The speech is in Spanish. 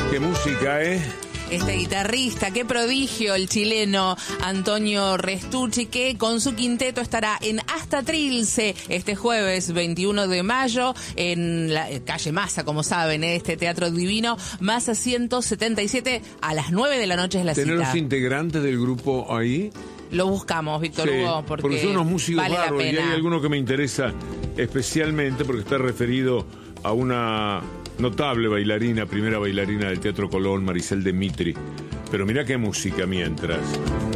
Qué música, ¿eh? Este guitarrista, qué prodigio, el chileno Antonio Restucci, que con su quinteto estará en Hasta Trilce este jueves 21 de mayo en la calle Massa, como saben, este Teatro Divino, Massa 177, a las 9 de la noche es la ¿Tener cita. los integrantes del grupo ahí? Lo buscamos, Víctor Sí, Hugo, porque son unos músicos vale la bárbaros, y pena. hay alguno que me interesa especialmente porque está referido a una notable bailarina, primera bailarina del Teatro Colón, Maricel Demitri. Pero mirá qué música mientras.